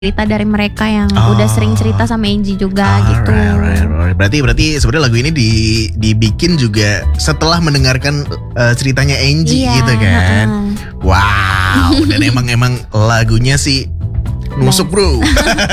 cerita dari mereka yang udah sering cerita sama Angie juga gitu. Right. Berarti sebenarnya lagu ini dibikin juga setelah mendengarkan ceritanya Angie gitu kan. Wow. Dan emang lagunya sih nusuk bro.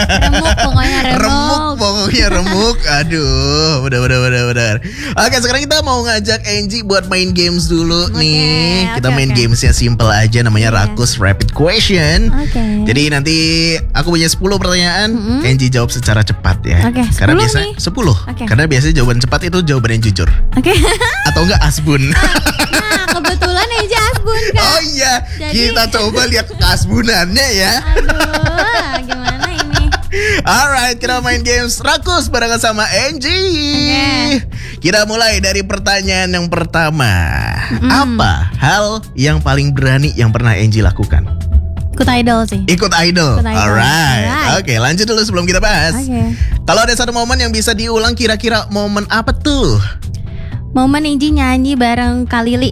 remuk. Aduh, benar. Oke, sekarang kita mau ngajak Angie buat main games dulu nih. Kita main gamesnya simple aja, namanya Rakus Rapid Question. Jadi nanti aku punya 10 pertanyaan, Angie jawab secara cepat ya. Karena biasa 10. Karena biasanya jawaban cepat itu jawaban yang jujur. Atau enggak asbun. Nah, kebetulan Angie asbun kan. Oh iya, kita coba lihat asbunannya ya. Aduh, gimana ini? Alright, kita main games Rakus barengan sama Angie. Kita mulai dari pertanyaan yang pertama. Apa hal yang paling berani yang pernah Angie lakukan? Ikut idol sih. Ikut idol. Alright. Oke, lanjut dulu sebelum kita bahas. Kalau ada satu momen yang bisa diulang, kira-kira momen apa tuh? Momen Angie nyanyi bareng Kak Lili.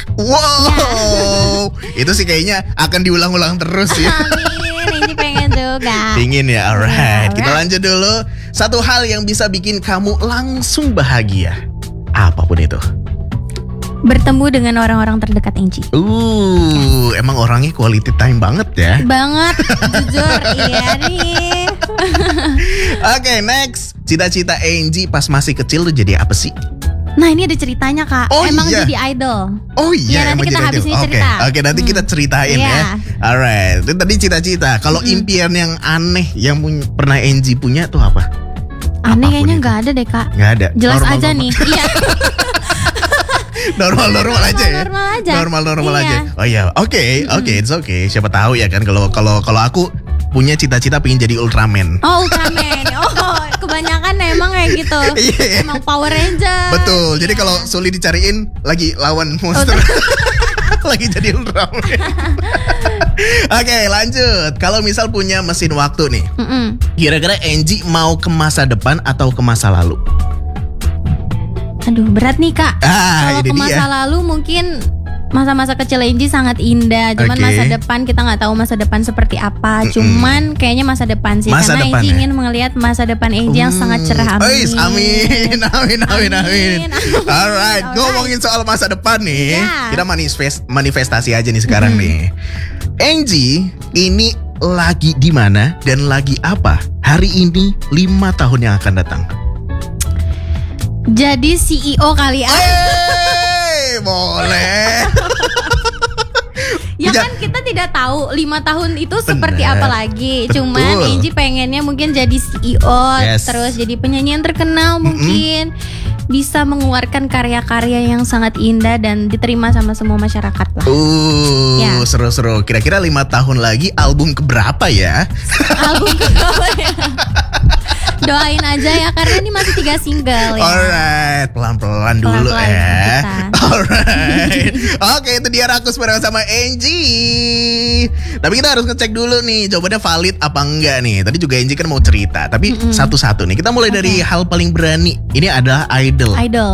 Wow, itu sih kayaknya akan diulang-ulang terus ya. Amin, Angie pengen juga. Pingin ya, alright. Kita lanjut dulu. Satu hal yang bisa bikin kamu langsung bahagia, apapun itu. Bertemu dengan orang-orang terdekat Angie. Emang orangnya quality time banget ya. Banget, jujur, iya nih. Oke, next. Cita-cita Angie pas masih kecil tuh jadi apa sih? Nah, ini ada ceritanya Kak. Emang jadi idol. Oh iya, nanti kita habis ini cerita. Oke, nanti kita ceritain ya. Alright, itu tadi cita-cita. Kalau impian yang aneh yang pernah Angie punya tuh apa? Aneh kayaknya nggak ada deh Kak. Nggak ada. Jelas aja nih. Iya. Normal aja ya. Normal aja. Oh iya, oke, it's okay. Siapa tahu ya kan kalau aku punya cita-cita pengen jadi Ultraman. Oh, Ultraman. Kebanyakan emang kayak gitu. Emang Power Ranger. Betul. Jadi kalau sulit dicariin lagi lawan monster. Lagi jadi Ultraman. Oke, lanjut. Kalau misal punya mesin waktu nih. Kira-kira Angie mau ke masa depan atau ke masa lalu? Aduh, berat nih Kak. Kalau ke masa lalu mungkin masa-masa kecil Angie sangat indah. Cuman masa depan kita nggak tahu masa depan seperti apa. Cuman kayaknya masa depan sih. Karena Angie ingin melihat masa depan Angie yang sangat cerah. Amin. Alright, ngomongin soal masa depan nih. Kita manifestasi aja nih sekarang nih. Angie ini lagi di mana dan lagi apa hari ini 5 tahun yang akan datang? Jadi CEO kali ya. Boleh. Ya kan kita tidak tahu 5 tahun itu seperti apa lagi. Cuman Angie pengennya mungkin jadi CEO, terus jadi penyanyi yang terkenal mungkin. Bisa mengeluarkan karya-karya yang sangat indah dan diterima sama semua masyarakat lah. Seru-seru. Kira-kira 5 tahun lagi album keberapa ya? Album keberapa ya? Doain aja ya, karena ini masih 3 single ya. Alright, pelan-pelan dulu ya. Alright. Oke, itu dia Rakus bareng sama Angie. Tapi kita harus ngecek dulu nih jawabannya valid apa enggak nih. Tadi juga Angie kan mau cerita, tapi satu-satu nih. Kita mulai dari hal paling berani. Ini adalah idol.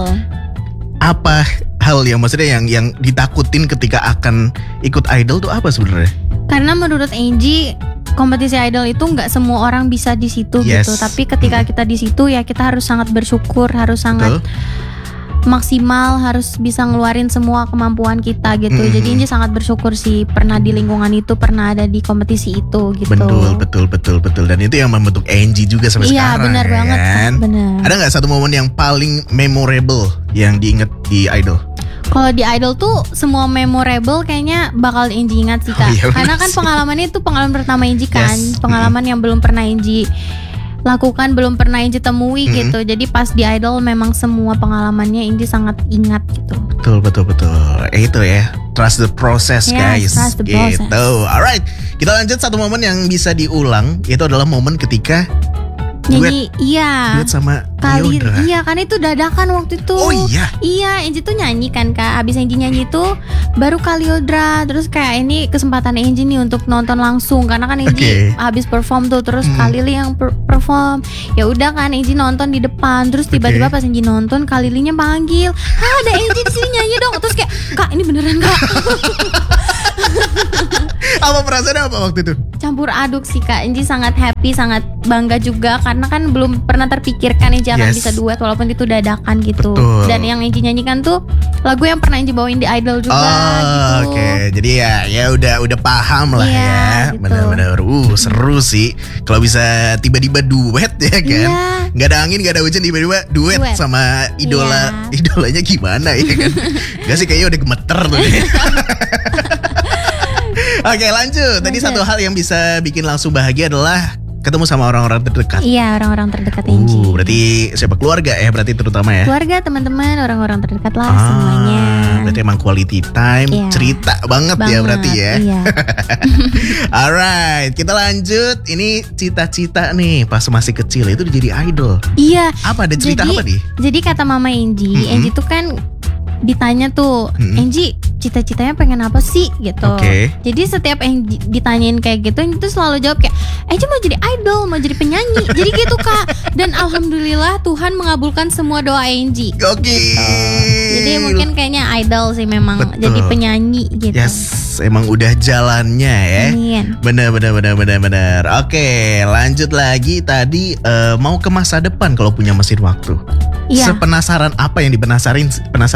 Apa hal yang maksudnya yang ditakutin ketika akan ikut idol tuh apa sebenarnya? Karena menurut Angie kompetisi idol itu nggak semua orang bisa di situ gitu. Tapi ketika kita di situ ya kita harus sangat bersyukur, harus sangat maksimal, harus bisa ngeluarin semua kemampuan kita gitu. Jadi Angie sangat bersyukur sih pernah di lingkungan itu, pernah ada di kompetisi itu gitu. Betul. Dan itu yang membentuk Angie juga sampai sekarang. Iya, benar banget kan. Benar. Ada nggak satu momen yang paling memorable yang diinget di idol? Kalau di idol tuh semua memorable kayaknya bakal Angie ingat sih Kak. Karena kan pengalamannya itu pengalaman pertama Angie kan. Pengalaman yang belum pernah Angie lakukan, belum pernah Angie temui gitu. Jadi pas di idol memang semua pengalamannya Angie sangat ingat gitu. Betul. Itu ya, trust the process guys. Trust the process. Gitu. Alright, kita lanjut. Satu momen yang bisa diulang itu adalah momen ketika nyanyi, duet sama kali, Lyodra. iya kan itu dadakan waktu itu. Oh iya. Iya, Angie tuh nyanyi kan Kak. Abis Angie nyanyi tuh baru Kak Lyodra. Terus kayak ini kesempatan Angie nih untuk nonton langsung. Karena kan Angie habis perform tuh, terus Kak Lili yang perform. Ya udah kan Angie nonton di depan. Terus tiba-tiba pas Angie nonton Kak Lilinya panggil, ada Angie di sini nyanyi dong. Terus kayak, Kak ini beneran Kak? Apa perasaannya apa waktu itu? Campur aduk sih Kak. Angie sangat happy, sangat bangga juga karena kan belum pernah terpikirkan Angie akan bisa duet walaupun itu dadakan gitu. Betul. Dan yang Angie nyanyikan tuh lagu yang pernah Angie bawain di Idol juga gitu. Oke. Jadi ya udah paham lah ya. Gitu. Benar-benar seru sih kalau bisa tiba-tiba duet ya kan. Nggak ada angin, nggak ada hujan, tiba-tiba duet sama idolanya gimana ya kan. Gak sih, kayaknya udah gemeter tuh. Oke, lanjut. Tadi satu hal yang bisa bikin langsung bahagia adalah ketemu sama orang-orang terdekat. Iya, orang-orang terdekat Angie. Berarti siapa, keluarga ya berarti terutama ya? Keluarga, teman-teman, orang-orang terdekat lah semuanya. Berarti emang quality time, cerita banget ya berarti ya. Iya. Alright, kita lanjut. Ini cita-cita nih pas masih kecil itu jadi idol. Iya. Apa ada cerita apa nih? Jadi kata Mama Angie, Angie tuh kan ditanya tuh, Angie cita-citanya pengen apa sih gitu. Jadi setiap Angie ditanyain kayak gitu, Angie tuh selalu jawab kayak Angie mau jadi idol, mau jadi penyanyi. Jadi gitu Kak. Dan alhamdulillah Tuhan mengabulkan semua doa Angie. Gokil. Jadi mungkin kayaknya idol sih memang. Betul. Jadi penyanyi gitu. Yes, emang udah jalannya ya. Bener. Oke, lanjut lagi tadi mau ke masa depan kalau punya mesin waktu. Iya. Sepenasaran apa yang penasaranin?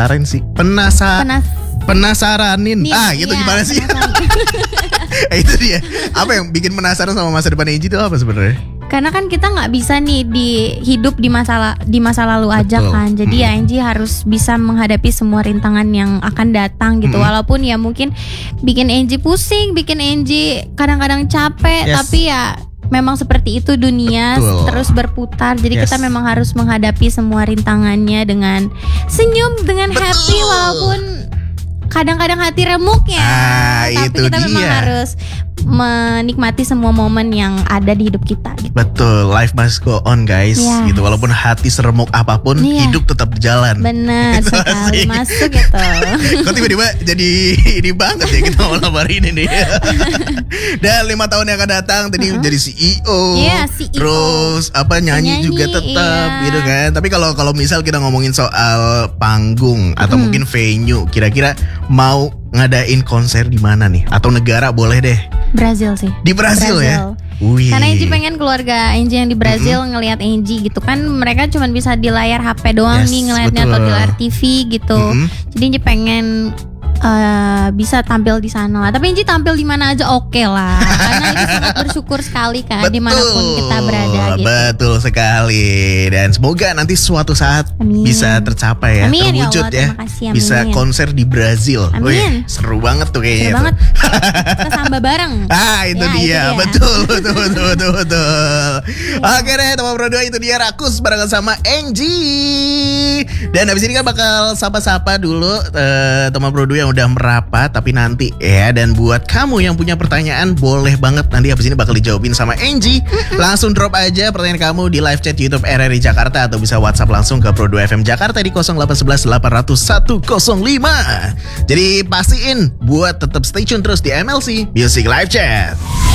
Gitu gimana sih? Itu dia. Apa yang bikin penasaran sama masa depan Angie itu apa sebenarnya? Karena kan kita nggak bisa nih hidup di masa lalu aja kan. Jadi ya Angie harus bisa menghadapi semua rintangan yang akan datang gitu. Walaupun ya mungkin bikin Angie pusing, bikin Angie kadang-kadang capek, tapi ya memang seperti itu dunia. Terus berputar. Jadi kita memang harus menghadapi semua rintangannya dengan senyum, dengan happy walaupun kadang-kadang hati remuk ya. Tapi kita memang harus menikmati semua momen yang ada di hidup kita gitu. Betul, life must go on guys gitu. Walaupun hati seremuk apapun, hidup tetap berjalan. Benar sekali, masuk gitu. Kok tiba-tiba jadi ini banget ya kita malam hari ini nih. Dan 5 tahun yang akan datang tadi jadi CEO. Terus nyanyi juga tetap gitu kan. Tapi kalau misal kita ngomongin soal panggung atau mungkin venue, kira-kira mau ngadain konser di mana nih? Atau negara boleh deh. Brazil sih. Di Brazil ya. Karena Angie pengen keluarga Angie yang di Brazil ngelihat Angie gitu kan. Mereka cuma bisa di layar HP doang nih ngelihatnya atau di layar TV gitu. Jadi Angie pengen bisa tampil di sana lah. Tapi Angie tampil di mana aja oke lah. Karena Angie sangat bersyukur sekali kan dimanapun kita berada gitu. Betul sekali. Dan semoga nanti suatu saat bisa tercapai ya. Terwujud ya. Bisa konser di Brazil. Wih, seru banget tuh kayaknya. Seru banget. Kita samba bareng. Itu dia. Betul. Oke deh teman Pro 2, itu dia Rakus barengan sama Angie. Dan habis ini kan bakal sapa-sapa dulu teman Pro 2 yang udah merapat, tapi nanti ya. Dan buat kamu yang punya pertanyaan, boleh banget nanti habis ini bakal dijawabin sama Angie. Langsung drop aja pertanyaan kamu di live chat YouTube RRI Jakarta atau bisa WhatsApp langsung ke Pro 2 FM Jakarta di 0811 800 105. Jadi pastiin buat tetap stay tune terus di MLC Music Live Chat.